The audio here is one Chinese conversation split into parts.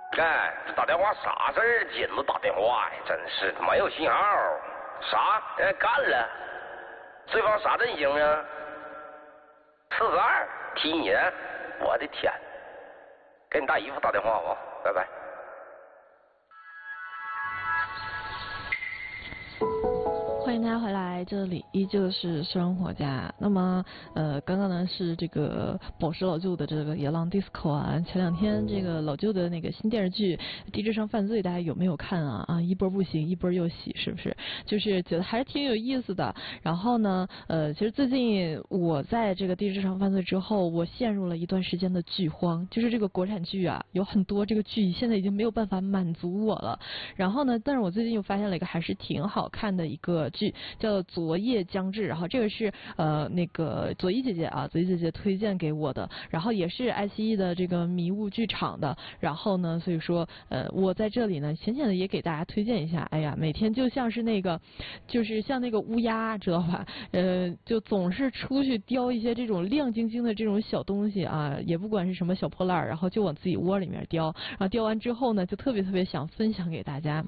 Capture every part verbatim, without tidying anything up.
哎，这打电话啥事儿？紧都打电话呀，真是没有信号。啥？哎，干了。对方啥阵型啊？四十二，踢你！我的天！给你大姨夫打电话吧，拜拜。 欢迎大家回来，这里依旧是生活家。那么，呃，刚刚呢是这个宝石老舅的这个野狼 disco 啊。前两天这个老舅的那个新电视剧《低智商犯罪》，大家有没有看啊？啊，一波不行，一波又喜，是不是？就是觉得还是挺有意思的。然后呢，呃，其实最近我在这个低智商犯罪之后，我陷入了一段时间的剧荒，就是这个国产剧啊，有很多这个剧现在已经没有办法满足我了。然后呢，但是我最近又发现了一个还是挺好看的一个剧。叫《昨夜将至》，然后这个是呃那个左一姐姐啊，左一姐姐推荐给我的，然后也是爱奇艺的这个迷雾剧场的，然后呢，所以说呃我在这里呢浅浅的也给大家推荐一下。哎呀，每天就像是那个，就是像那个乌鸦，知道吧？呃，就总是出去叼一些这种亮晶晶的这种小东西啊，也不管是什么小破烂，然后就往自己窝里面叼，然后叼完之后呢，就特别特别想分享给大家。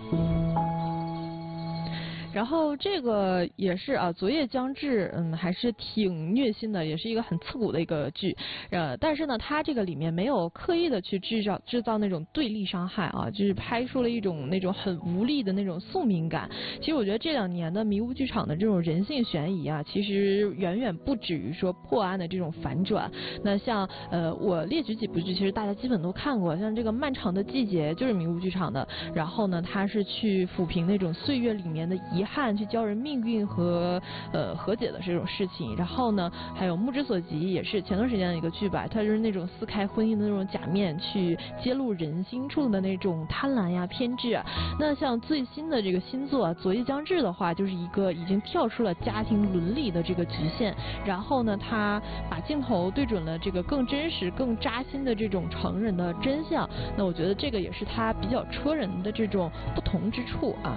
然后这个也是啊，昨夜将至，嗯，还是挺虐心的，也是一个很刺骨的一个剧，呃，但是呢，它这个里面没有刻意的去制造制造那种对立伤害啊，就是拍出了一种那种很无力的那种宿命感。其实我觉得这两年的迷雾剧场的这种人性悬疑啊，其实远远不止于说破案的这种反转。那像呃，我列举几部剧，其实大家基本都看过，像这个《漫长的季节》就是迷雾剧场的，然后呢，它是去抚平那种岁月里面的遗憾。去教人命运和呃和解的这种事情，然后呢，还有目之所及也是前段时间的一个剧吧，它就是那种撕开婚姻的那种假面，去揭露人心处的那种贪婪呀、偏执啊。那像最新的这个新作《昨夜将至》的话，就是一个已经跳出了家庭伦理的这个局限，然后呢，他把镜头对准了这个更真实、更扎心的这种成人的真相。那我觉得这个也是他比较戳人的这种不同之处啊。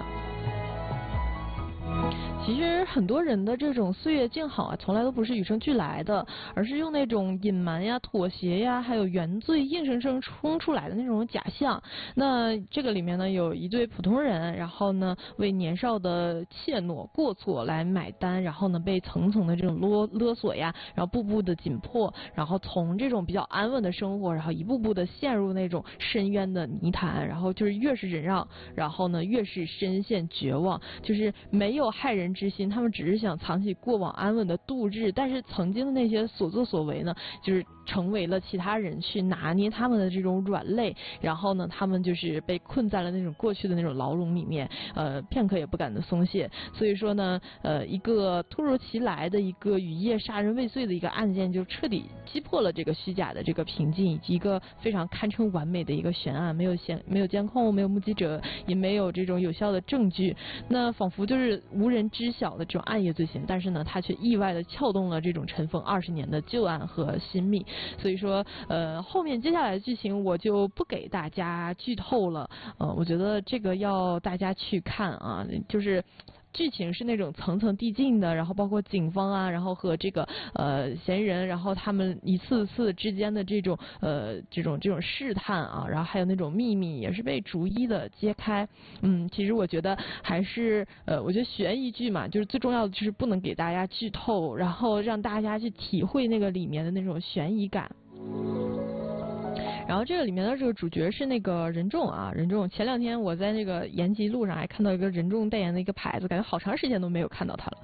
其实很多人的这种岁月静好啊，从来都不是与生俱来的，而是用那种隐瞒呀、妥协呀，还有原罪硬生生冲出来的那种假象。那这个里面呢，有一对普通人，然后呢为年少的怯懦过错来买单，然后呢被层层的这种勒勒索呀，然后步步的紧迫，然后从这种比较安稳的生活，然后一步步的陷入那种深渊的泥潭，然后就是越是忍让，然后呢越是深陷绝望，就是没有害人之心，他们只是想藏起过往安稳的度日，但是曾经的那些所作所为呢，就是成为了其他人去拿捏他们的这种软肋，然后呢，他们就是被困在了那种过去的那种牢笼里面，呃，片刻也不敢的松懈。所以说呢，呃，一个突如其来的一个雨夜杀人未遂的一个案件，就彻底击破了这个虚假的这个平静，以及一个非常堪称完美的一个悬案，没有监没有监控，没有目击者，也没有这种有效的证据，那仿佛就是无人知晓的这种暗夜罪行，但是呢，他却意外的撬动了这种尘封二十年的旧案和新密。所以说，呃，后面接下来的剧情我就不给大家剧透了，呃，我觉得这个要大家去看啊，就是剧情是那种层层递进的，然后包括警方啊，然后和这个呃嫌疑人，然后他们一次次之间的这种呃这种这种试探啊，然后还有那种秘密也是被逐一的揭开。嗯，其实我觉得还是呃，我觉得悬疑剧嘛，就是最重要的就是不能给大家剧透，然后让大家去体会那个里面的那种悬疑感。然后这个里面的这个主角是那个任重啊，任重。前两天我在那个延吉路上还看到一个任重代言的一个牌子，感觉好长时间都没有看到他了。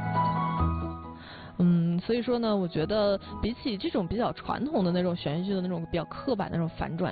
嗯，所以说呢，我觉得比起这种比较传统的那种悬疑剧的那种比较刻板的那种反转